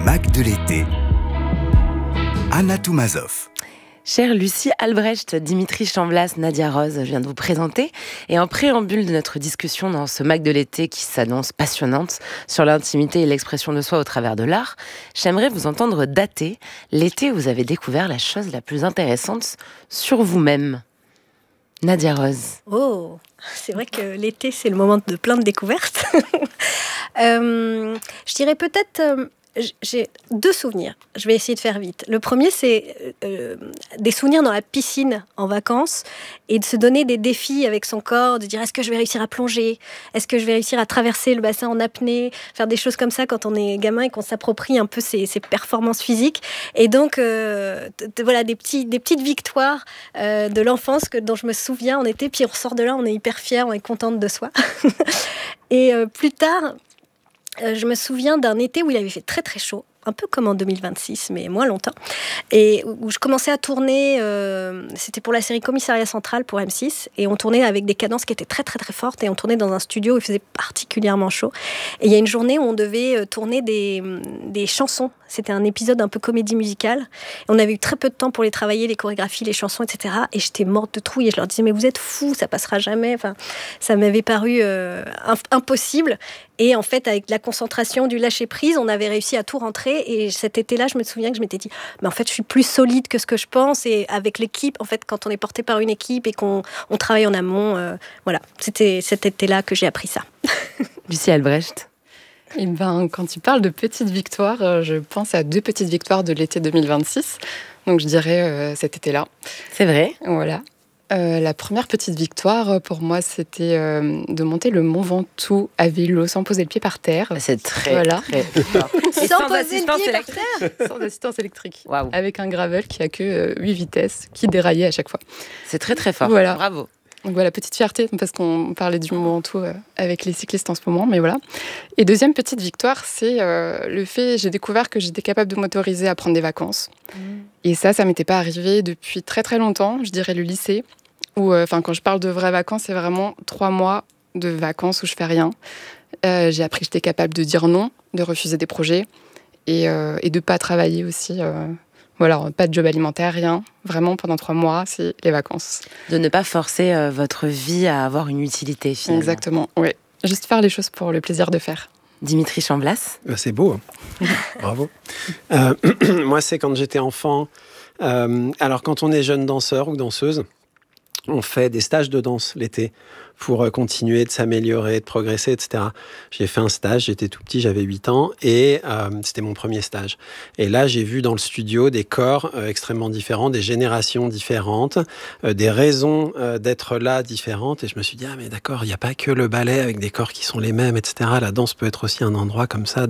Mac de l'été. Anna Toumazov. Chère Lucie Albrecht, Dimitri Chamblas, Nadia Rose, je viens de vous présenter. Et en préambule de notre discussion dans ce Mac de l'été qui s'annonce passionnante sur l'intimité et l'expression de soi au travers de l'art, j'aimerais vous entendre dater l'été où vous avez découvert la chose la plus intéressante sur vous-même. Nadia Rose. Oh, c'est vrai que l'été, c'est le moment de plein de découvertes. Je dirais peut-être... j'ai deux souvenirs. Je vais essayer de faire vite. Le premier, c'est des souvenirs dans la piscine en vacances et de se donner des défis avec son corps, de dire est-ce que je vais réussir à plonger ? Est-ce que je vais réussir à traverser le bassin en apnée ? Faire des choses comme ça quand on est gamin et qu'on s'approprie un peu ses performances physiques. Et donc, voilà, des petites victoires de l'enfance dont je me souviens en été. Puis on ressort de là, on est hyper fiers, on est contente de soi. Et plus tard... je me souviens d'un été où il avait fait très très chaud, un peu comme en 2026, mais moins longtemps, et où je commençais à tourner, c'était pour la série Commissariat Central pour M6, et on tournait avec des cadences qui étaient très très très fortes, et on tournait dans un studio où il faisait particulièrement chaud. Et il y a une journée où on devait tourner des chansons, c'était un épisode un peu comédie musicale, et on avait eu très peu de temps pour les travailler, les chorégraphies, les chansons, etc. Et j'étais morte de trouille, et je leur disais mais vous êtes fous, ça passera jamais, enfin, ça m'avait paru impossible. Et en fait, avec la concentration, du lâcher-prise, on avait réussi à tout rentrer. Et cet été-là, je me souviens que je m'étais dit, mais en fait, je suis plus solide que ce que je pense. Et avec l'équipe, en fait, quand on est porté par une équipe et qu'on travaille en amont, voilà, c'était cet été-là que j'ai appris ça. Lucie Albrecht. Eh ben, quand tu parles de petites victoires, je pense à 2 petites victoires de l'été 2026. Donc, je dirais cet été-là. C'est vrai. Voilà. La première petite victoire, pour moi, c'était de monter le Mont Ventoux à vélo sans poser le pied par terre. C'est très, voilà. très fort. Et Sans poser le pied par terre. Sans assistance électrique. Waouh. Avec un gravel qui a que 8 vitesses, qui déraillait à chaque fois. C'est très très fort. Voilà. Bravo. Donc voilà, petite fierté, parce qu'on parlait du Mont Ventoux avec les cyclistes en ce moment, mais voilà. Et deuxième petite victoire, c'est le fait, j'ai découvert que j'étais capable de m'autoriser à prendre des vacances. Et ça m'était pas arrivé depuis très très longtemps, je dirais le lycée. Où, quand je parle de vraies vacances, c'est vraiment 3 mois de vacances où je fais rien. J'ai appris que j'étais capable de dire non, de refuser des projets et de pas travailler aussi. Voilà, pas de job alimentaire, rien. Vraiment, pendant 3 mois, c'est les vacances. De ne pas forcer votre vie à avoir une utilité, finalement. Exactement, oui. Juste faire les choses pour le plaisir de faire. Dimitri Chamblas. C'est beau, hein. Bravo. Moi, c'est quand j'étais enfant. Alors, quand on est jeune danseur ou danseuse, on fait des stages de danse l'été pour continuer de s'améliorer, de progresser, etc. J'ai fait un stage, j'étais tout petit, j'avais 8 ans, et c'était mon premier stage. Et là, j'ai vu dans le studio des corps extrêmement différents, des générations différentes, des raisons d'être là différentes. Et je me suis dit, ah mais d'accord, il n'y a pas que le ballet avec des corps qui sont les mêmes, etc. La danse peut être aussi un endroit comme ça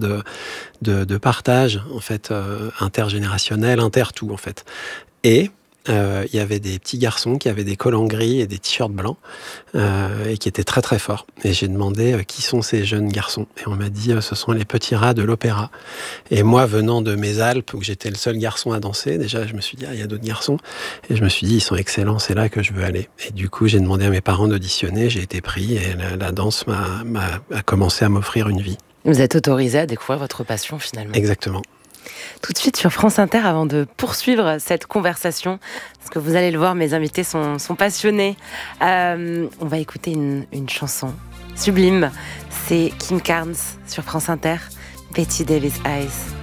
de partage, en fait, intergénérationnel, inter-tout, en fait. Et il y avait des petits garçons qui avaient des collants gris et des t-shirts blancs et qui étaient très très forts. Et j'ai demandé qui sont ces jeunes garçons. Et on m'a dit ce sont les petits rats de l'opéra. Et moi, venant de mes Alpes, où j'étais le seul garçon à danser, déjà je me suis dit il y a d'autres garçons. Et je me suis dit ils sont excellents, c'est là que je veux aller. Et du coup, j'ai demandé à mes parents d'auditionner, j'ai été pris et la danse a commencé à m'offrir une vie. Vous êtes autorisé à découvrir votre passion, finalement. Exactement. Tout de suite sur France Inter, avant de poursuivre cette conversation, parce que vous allez le voir, mes invités sont passionnés. On va écouter une chanson sublime. C'est Kim Carnes sur France Inter, Betty Davis Eyes.